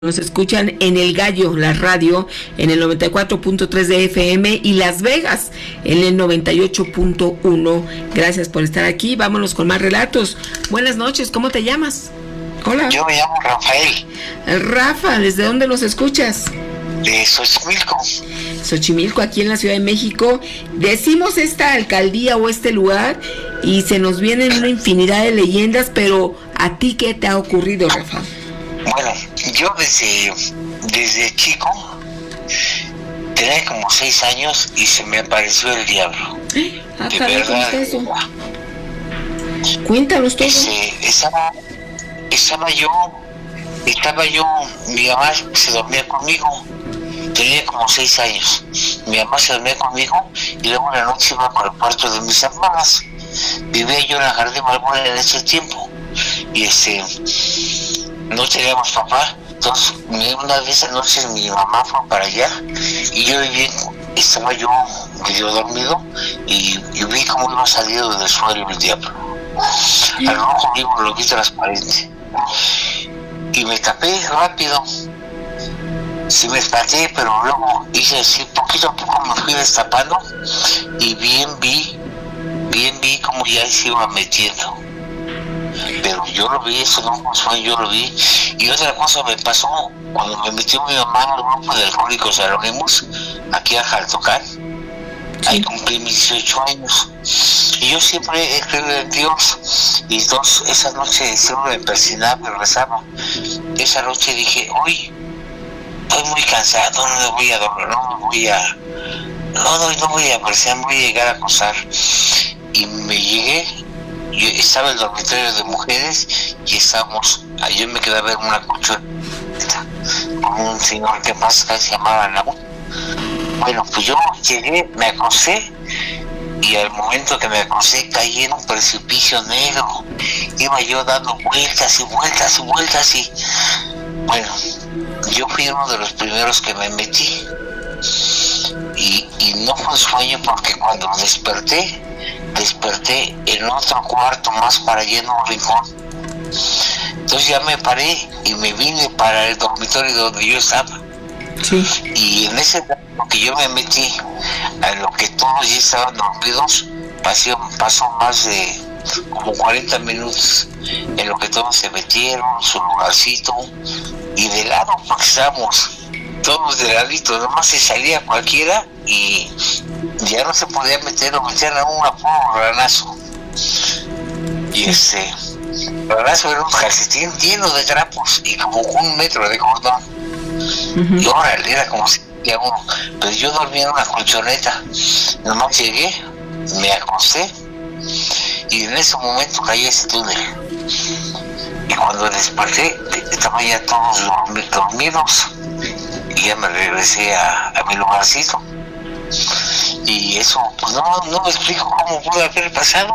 Nos escuchan en El Gallo, la radio, en el 94.3 de FM y Las Vegas en el 98.1. Gracias por estar aquí. Vámonos con más relatos. Buenas noches, ¿cómo te llamas? Hola. Yo me llamo Rafael. Rafa, ¿desde dónde nos escuchas? De Xochimilco. Xochimilco, aquí en la Ciudad de México. Decimos esta alcaldía o este lugar y se nos vienen una infinidad de leyendas, pero ¿a ti qué te ha ocurrido, Rafa? Bueno, yo desde chico tenía como 6 años y se me apareció el diablo. De verdad. ¿Cómo es eso? Cuéntanos todo. Estaba yo, mi mamá se dormía conmigo, tenía como 6 años. Mi mamá se dormía conmigo y luego una noche iba para el cuarto de mis hermanas. Vivía yo en la Jardín Balbuena en ese tiempo y no teníamos papá, entonces una de esas noches mi mamá fue para allá y estaba yo medio dormido y vi cómo iba saliendo del suelo el diablo. Al rojo vivo lo vi transparente y me tapé rápido. Sí me espanté, pero luego hice así, poquito a poco me fui destapando y bien vi cómo ya se iba metiendo. Pero yo lo vi, eso no fue, yo lo vi. Y otra cosa me pasó cuando me metió mi mamá en el grupo de Alcohólicos Anónimos aquí a Jaltocán. Ahí cumplí mis 18 años y yo siempre he creído en Dios. Y entonces esa noche siempre me persinaba, me rezaba. Esa noche dije, hoy estoy muy cansado, no me voy a dormir, no voy a presionar, voy a llegar a acosar. Y me llegué. Yo estaba en el dormitorio de mujeres y yo me quedé a ver una colchoneta con un señor que pasa se llamaba Nabu. Bueno, pues yo llegué, me acosté y al momento que me acosté caí en un precipicio negro. Iba yo dando vueltas y vueltas y vueltas y bueno, yo fui uno de los primeros que me metí y no fue un sueño porque cuando desperté en otro cuarto más para allá en un rincón. Entonces ya me paré y me vine para el dormitorio donde yo estaba. Sí. Y en ese tiempo que yo me metí, a lo que todos ya estaban dormidos, pasó más de como 40 minutos en lo que todos se metieron, su lugarcito, y de lado, porque estábamos todos de ladito, nomás se salía cualquiera y ya no se podía meter, lo metían a un puro ranazo. Y ranazo era un calcetín lleno de trapos y como 1 metro de cordón. Y órale, era como si ya uno. Pero yo dormía en una colchoneta. Nomás llegué, me acosté y en ese momento caí ese túnel. Y cuando desperté, estaban ya todos dormidos y ya me regresé a mi lugarcito. Y eso, pues no me explico cómo pudo haber pasado.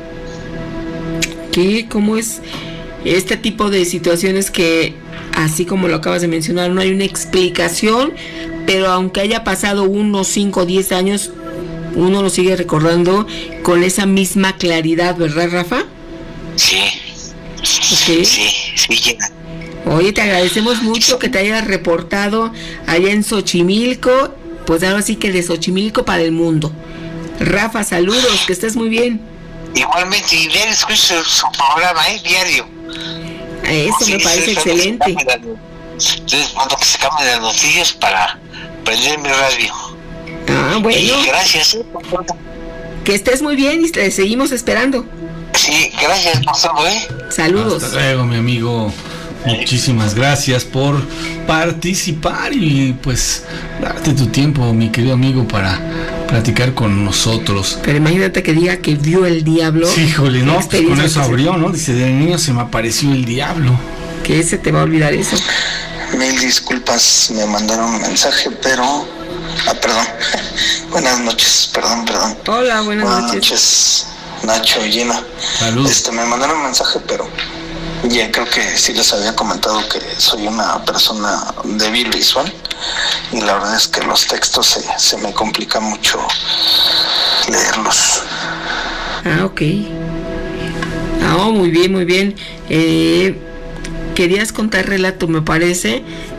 ¿Cómo es este tipo de situaciones que, así como lo acabas de mencionar, no hay una explicación, pero aunque haya pasado unos 5 o 10 años, uno lo sigue recordando con esa misma claridad, ¿verdad, Rafa? Sí. Okay. Sí. Oye, te agradecemos mucho que te hayas reportado allá en Xochimilco, pues ahora sí que de Xochimilco para el mundo. Rafa, saludos, que estés muy bien. Igualmente, y bien escucho su programa, diario. Eso me parece excelente. Entonces, cuando que se cambien las noticias para prender mi radio. Bueno. Y gracias. Que estés muy bien y te seguimos esperando. Sí, gracias por todo, Saludos. Hasta luego, mi amigo. Muchísimas gracias por participar y pues darte tu tiempo, mi querido amigo, para platicar con nosotros. Pero imagínate que diga que vio el diablo. Sí, híjole, no, pues con eso abrió, ¿no? Dice, de niño se me apareció el diablo. ¿Qué se te va a olvidar eso? Mil disculpas, me mandaron un mensaje, pero... perdón. Buenas noches, perdón. Hola, buenas noches. Noches, Nacho y Gina. Saludos. Me mandaron un mensaje, pero ya creo que sí les había comentado que soy una persona débil visual y la verdad es que los textos se me complica mucho leerlos. Ok. Muy bien. querías contar relato, me parece,